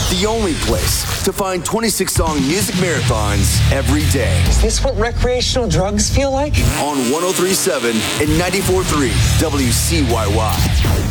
The only place to find 26-song music marathons every day. Is this what recreational drugs feel like? On 103.7 and 94.3 WCYY.